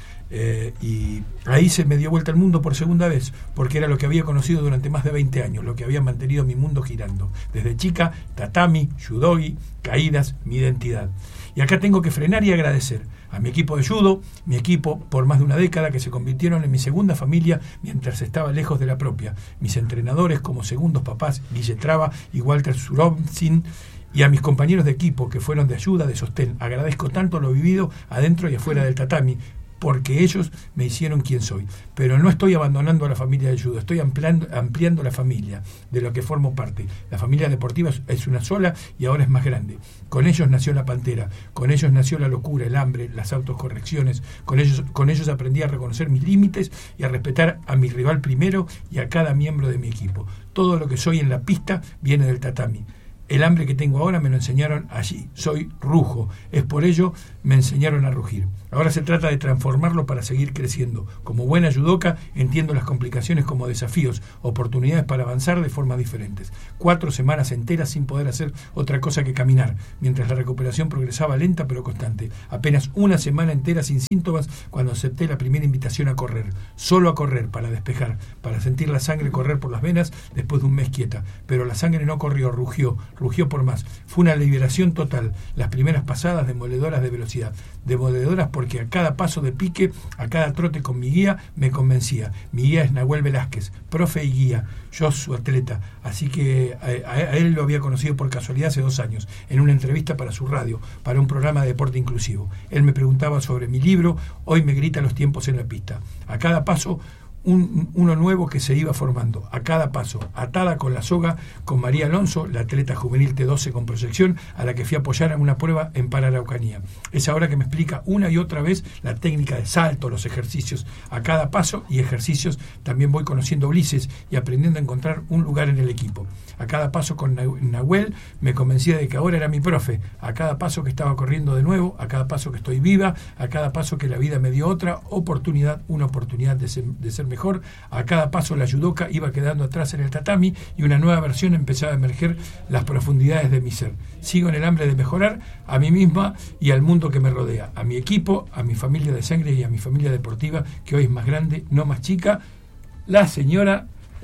Eh, y ahí se me dio vuelta al mundo por segunda vez, porque era lo que había conocido durante más de veinte años, lo que había mantenido mi mundo girando. Desde chica, tatami, judogi, caídas, mi identidad. Y acá tengo que frenar y agradecer a mi equipo de judo, mi equipo por más de una década, que se convirtieron en mi segunda familia mientras estaba lejos de la propia. Mis entrenadores como segundos papás, Guille Traba y Walter Surovcin, y a mis compañeros de equipo que fueron de ayuda, de sostén. Agradezco tanto lo vivido adentro y afuera del tatami, porque ellos me hicieron quien soy. Pero no estoy abandonando a la familia del judo, estoy ampliando, ampliando la familia de lo que formo parte. La familia deportiva es una sola y ahora es más grande. Con ellos nació la pantera, con ellos nació la locura, el hambre, las autocorrecciones, con ellos, con ellos aprendí a reconocer mis límites y a respetar a mi rival primero y a cada miembro de mi equipo. Todo lo que soy en la pista viene del tatami. El hambre que tengo ahora me lo enseñaron allí. Soy rujo. Es por ello me enseñaron a rugir. Ahora se trata de transformarlo para seguir creciendo. Como buena judoka entiendo las complicaciones como desafíos, oportunidades para avanzar de formas diferentes. Cuatro semanas enteras sin poder hacer otra cosa que caminar, mientras la recuperación progresaba lenta pero constante. Apenas una semana entera sin síntomas cuando acepté la primera invitación a correr. Solo a correr, para despejar, para sentir la sangre correr por las venas después de un mes quieta. Pero la sangre no corrió, rugió. rugió por más. Fue una liberación total. Las primeras pasadas demoledoras de velocidad. Demoledoras porque a cada paso de pique, a cada trote con mi guía, me convencía. Mi guía es Nahuel Velázquez, profe y guía. Yo su atleta. Así que a, a él lo había conocido por casualidad hace dos años, en una entrevista para su radio, para un programa de deporte inclusivo. Él me preguntaba sobre mi libro, hoy me grita los tiempos en la pista. A cada paso, Un, uno nuevo que se iba formando, a cada paso, atada con la soga, con María Alonso, la atleta juvenil T doce con proyección, a la que fui a apoyar en una prueba en Pararaucanía. Es ahora que me explica una y otra vez la técnica de salto, los ejercicios, a cada paso y ejercicios. También voy conociendo Ulises y aprendiendo a encontrar un lugar en el equipo. A cada paso con Nahuel me convencía de que ahora era mi profe, a cada paso que estaba corriendo de nuevo, a cada paso que estoy viva, a cada paso que la vida me dio otra oportunidad, una oportunidad de ser, de ser mejor. A cada paso la judoka iba quedando atrás en el tatami y una nueva versión empezaba a emerger las profundidades de mi ser. Sigo en el hambre de mejorar a mí misma y al mundo que me rodea, a mi equipo, a mi familia de sangre y a mi familia deportiva, que hoy es más grande, no más chica. La señora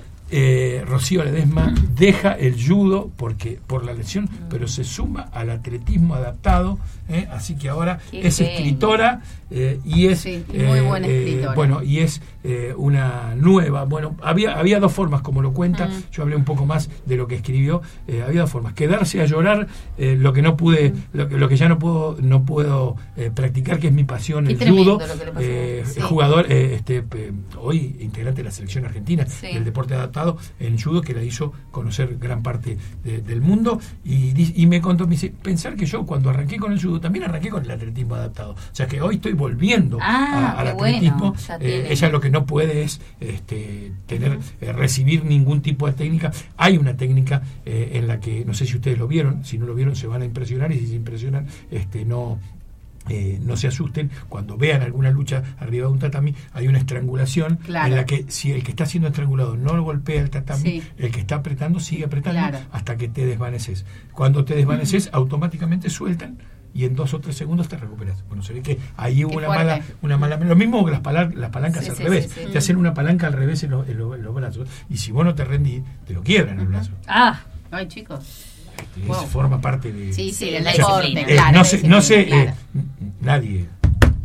Eh, Rocío Ledesma deja el judo porque por la lesión, pero se suma al atletismo adaptado, ¿eh? Así que ahora Qué es bien. escritora eh, y es sí, muy eh, buena escritora. Eh, bueno, y es eh, una nueva, bueno, había había dos formas como lo cuenta, mm. yo hablé un poco más de lo que escribió, eh, había dos formas, quedarse a llorar eh, lo que no pude, mm. lo, lo que ya no puedo no puedo eh, practicar, que es mi pasión, Qué el judo, eh, sí. jugador, eh, este eh, hoy integrante de la selección argentina sí. del deporte adaptado en judo, que la hizo conocer gran parte de, del mundo, y, y me contó, me dice, pensar que yo cuando arranqué con el judo también arranqué con el atletismo adaptado, o sea que hoy estoy volviendo ah, a, al atletismo. Bueno, eh, ella lo que no puede es este, tener eh, recibir ningún tipo de técnica. Hay una técnica eh, en la que, no sé si ustedes lo vieron, si no lo vieron se van a impresionar, y si se impresionan este no Eh, no se asusten, cuando vean alguna lucha arriba de un tatami hay una estrangulación, claro, en la que si el que está siendo estrangulado no lo golpea el tatami, sí, el que está apretando sigue apretando, claro, hasta que te desvaneces. Cuando te desvaneces, uh-huh, automáticamente sueltan y en dos o tres segundos te recuperas. Bueno, se ve que ahí hubo una mala, una mala, lo mismo que las, palan- las palancas sí, al sí, revés, sí, sí. te hacen una palanca al revés en, lo, en, lo, en los brazos, y si vos no te rendís, te lo quiebran, uh-huh, el brazo. Ah, ay, chicos. Este, wow. Forma parte de... Sí, sí, de la deporte, eh, claro. No sé, no sé claro. eh, nadie,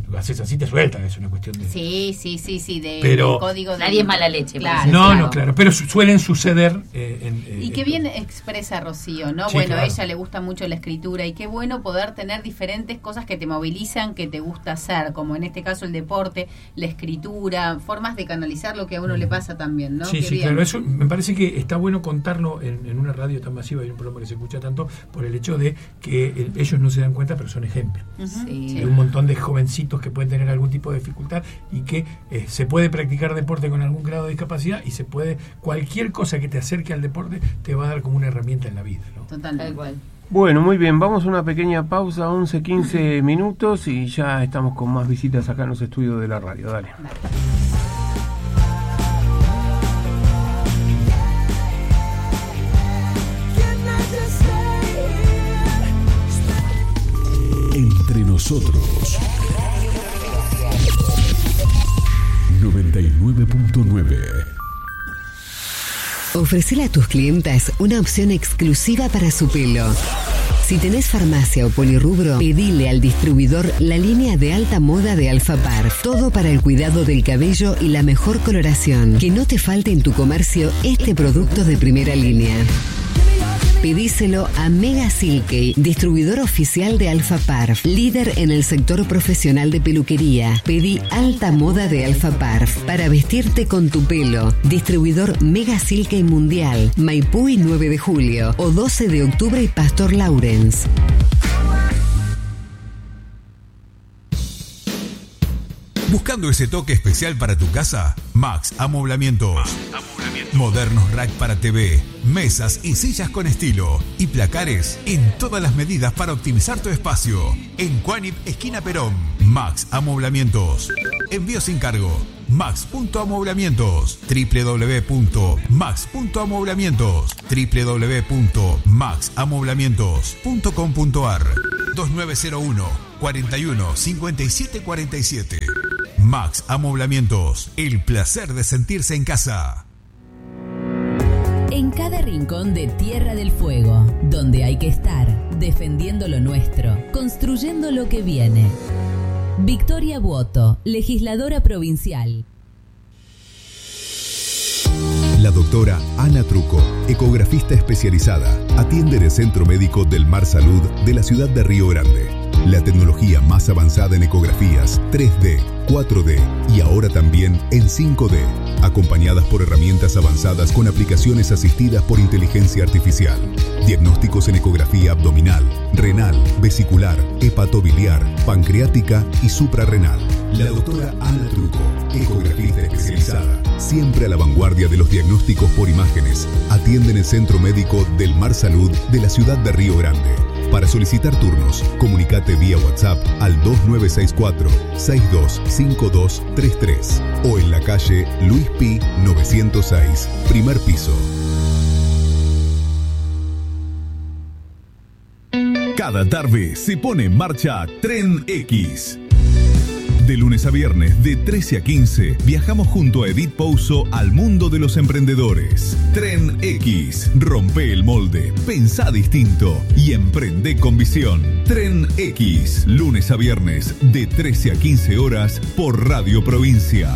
lo haces así te sueltan, es una cuestión de... Sí, sí, sí, sí, de, pero, de código de... Nadie es mala leche. Claro, no, claro. no, claro, pero su, suelen suceder... Eh, en, eh, y qué bien expresa Rocío, ¿no? Sí, bueno, claro. a ella le gusta mucho la escritura y qué bueno poder tener diferentes cosas que te movilizan, que te gusta hacer, como en este caso el deporte, la escritura, formas de canalizar lo que a uno le pasa también, ¿no? Sí, Qué sí, bien. claro, eso me parece que está bueno contarlo en, en una radio tan masiva y en un programa que se escucha tanto, por el hecho de que eh, ellos no se dan cuenta, pero son ejemplos. Uh-huh. Sí. Hay un montón de jovencitos que pueden tener algún tipo de dificultad y que eh, se puede practicar deporte con algún grado de discapacidad y se puede, cualquier cosa que te acerque al deporte te va a dar como una herramienta en la vida, ¿no? Totalmente. Tal cual. Bueno, muy bien, vamos a una pequeña pausa, once, quince minutos y ya estamos con más visitas acá en los estudios de la radio. Dale. Entre nosotros noventa y nueve punto nueve. Ofrecele a tus clientas una opción exclusiva para su pelo. Si tenés farmacia o polirrubro, pedile al distribuidor la línea de alta moda de Alpha Parf. Todo para el cuidado del cabello y la mejor coloración. Que no te falte en tu comercio este producto de primera línea. Pedíselo a Mega Silkey, distribuidor oficial de Alpha Parf, líder en el sector profesional de peluquería. Pedí alta moda de Alpha Parf para vestirte con tu pelo. Distribuidor Mega Silkey Mundial, Maipú y nueve de julio, o doce de octubre y Pastor Lawrence. ¿Buscando ese toque especial para tu casa? Max Amoblamientos. Max Amoblamientos. Modernos rack para T V, mesas y sillas con estilo y placares en todas las medidas para optimizar tu espacio. En Cuanip, esquina Perón. Max Amoblamientos. Envío sin cargo. Max punto amoblamientos. doble u doble u doble u punto max punto amoblamientos. doble u doble u doble u punto max amoblamientos punto com punto a r. dos nueve cero uno, cuatro uno, cinco siete cuatro siete. Max Amoblamientos, el placer de sentirse en casa. En cada rincón de Tierra del Fuego, donde hay que estar, defendiendo lo nuestro, construyendo lo que viene. Victoria Buoto, legisladora provincial. La doctora Ana Truco, ecografista especializada, atiende en el Centro Médico del Mar Salud de la ciudad de Río Grande. La tecnología más avanzada en ecografías tres D, cuatro D y ahora también en cinco D, acompañadas por herramientas avanzadas con aplicaciones asistidas por inteligencia artificial. Diagnósticos en ecografía abdominal, renal, vesicular, hepatobiliar, pancreática y suprarrenal. La doctora Ana Truco, ecografista especializada, siempre a la vanguardia de los diagnósticos por imágenes, atiende en el Centro Médico del Mar Salud de la ciudad de Río Grande. Para solicitar turnos, comunicate vía WhatsApp al dos nueve seis cuatro, seis dos cinco dos tres tres o en la calle Luis Pi novecientos seis, primer piso. Cada tarde se pone en marcha Tren X. De lunes a viernes, de trece a quince, viajamos junto a Edith Pouso al mundo de los emprendedores. Tren X. Rompe el molde, pensá distinto y emprende con visión. Tren X. Lunes a viernes, de trece a quince horas, por Radio Provincia.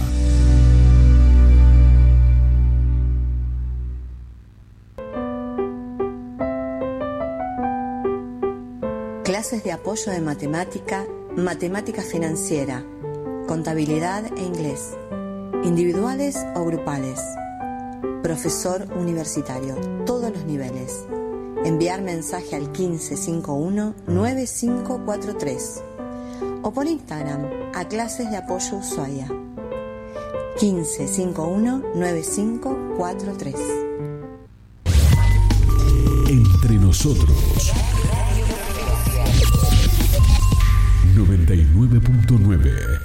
Clases de apoyo de matemática, matemática financiera, contabilidad e inglés, individuales o grupales. Profesor universitario, todos los niveles. Enviar mensaje al quince cincuenta y uno, noventa y cinco cuarenta y tres o por Instagram a Clases de Apoyo Ushuaia. quince cincuenta y uno, noventa y cinco cuarenta y tres. Entre nosotros noventa y nueve punto nueve.